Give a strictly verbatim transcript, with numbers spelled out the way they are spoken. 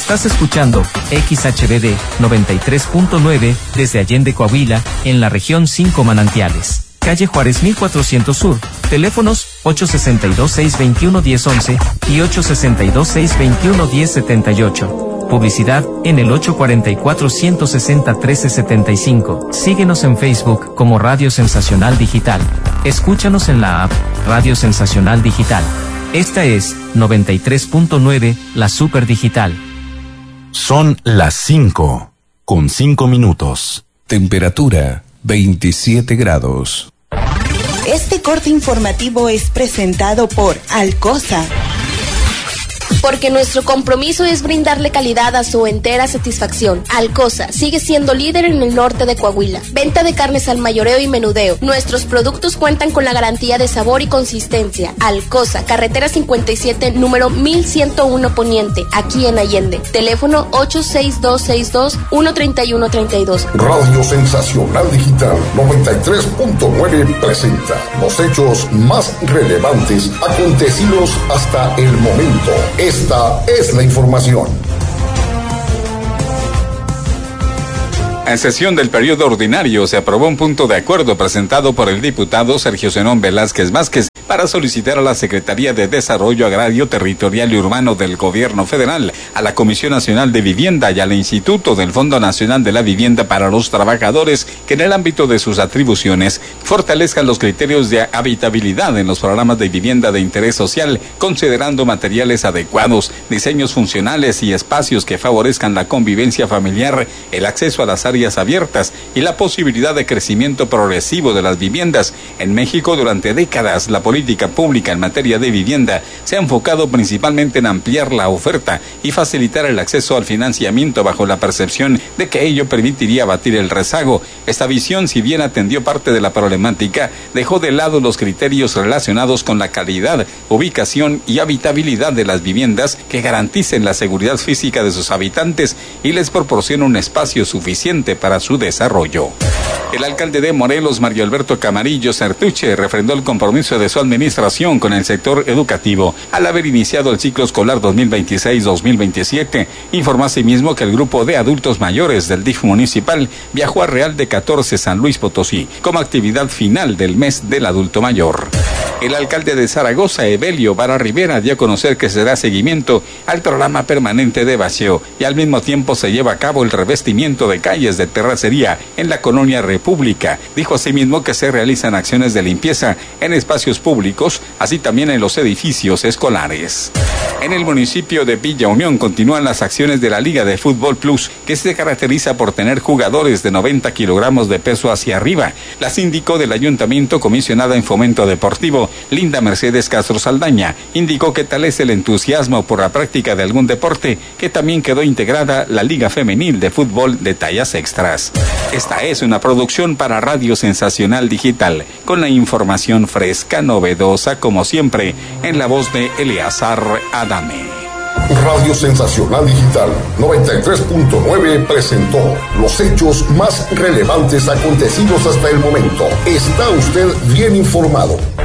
Estás escuchando X H B D noventa y tres punto nueve desde Allende, Coahuila, en la región cinco Manantiales. Calle Juárez mil cuatrocientos Sur. Teléfonos ocho seis dos, seis dos uno, uno cero once y ocho seis dos, seis dos uno, uno cero siete ocho. Publicidad en el ocho cuatro cuatro, uno seis cero, uno tres siete cinco. Síguenos en Facebook como Radio Sensacional Digital. Escúchanos en la app Radio Sensacional Digital. Esta es noventa y tres punto nueve, la Super Digital. Son las cinco, con cinco minutos. Temperatura veintisiete grados. Este corte informativo es presentado por Alcosa. Porque nuestro compromiso es brindarle calidad a su entera satisfacción. Alcosa sigue siendo líder en el norte de Coahuila. Venta de carnes al mayoreo y menudeo. Nuestros productos cuentan con la garantía de sabor y consistencia. Alcosa, carretera cincuenta y siete, número mil ciento uno Poniente, aquí en Allende. Teléfono ocho seis dos, seis dos, uno tres uno tres dos. Radio Sensacional Digital noventa y tres punto nueve presenta los hechos más relevantes acontecidos hasta el momento. Esta es la información. En sesión del periodo ordinario se aprobó un punto de acuerdo presentado por el diputado Sergio Zenón Velázquez Vázquez para solicitar a la Secretaría de Desarrollo Agrario, Territorial y Urbano del Gobierno Federal, a la Comisión Nacional de Vivienda y al Instituto del Fondo Nacional de la Vivienda para los Trabajadores que en el ámbito de sus atribuciones fortalezcan los criterios de habitabilidad en los programas de vivienda de interés social, considerando materiales adecuados, diseños funcionales y espacios que favorezcan la convivencia familiar, el acceso a las áreas abiertas y la posibilidad de crecimiento progresivo de las viviendas. En México, durante décadas, la política pública en materia de vivienda se ha enfocado principalmente en ampliar la oferta y facilitar el acceso al financiamiento bajo la percepción de que ello permitiría abatir el rezago. Esta visión, si bien atendió parte de la problemática, dejó de lado los criterios relacionados con la calidad, ubicación y habitabilidad de las viviendas que garanticen la seguridad física de sus habitantes y les proporcionen un espacio suficiente para su desarrollo. El alcalde de Morelos, Mario Alberto Camarillo Certuche, refrendó el compromiso de su administración con el sector educativo al haber iniciado el ciclo escolar dos mil veintiséis dos mil veintisiete. Informó asimismo que el grupo de adultos mayores del D I F municipal viajó a Real de catorce, San Luis Potosí, como actividad final del mes del adulto mayor. El alcalde de Zaragoza, Evelio Vara Rivera, dio a conocer que se da seguimiento al programa permanente de vacío y al mismo tiempo se lleva a cabo el revestimiento de calles de terracería en la colonia República. Dijo asimismo que se realizan acciones de limpieza en espacios públicos, así también en los edificios escolares. En el municipio de Villa Unión continúan las acciones de la Liga de Fútbol Plus, que se caracteriza por tener jugadores de noventa kilogramos de peso hacia arriba. La síndico del ayuntamiento, comisionada en fomento deportivo, Linda Mercedes Castro Saldaña, indicó que tal es el entusiasmo por la práctica de algún deporte que también quedó integrada la Liga Femenil de Fútbol de tallas extras. Esta es una producción para Radio Sensacional Digital, con la información fresca, novedosa, como siempre, en la voz de Eleazar Adame. Radio Sensacional Digital noventa y tres punto nueve presentó los hechos más relevantes acontecidos hasta el momento. Está usted bien informado.